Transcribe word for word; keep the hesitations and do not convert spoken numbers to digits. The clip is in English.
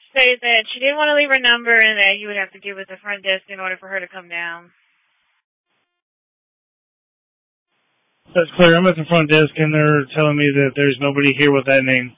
say that she didn't want to leave her number and that you would have to give us the front desk in order for her to come down. That's clear. I'm at the front desk and they're telling me that there's nobody here with that name.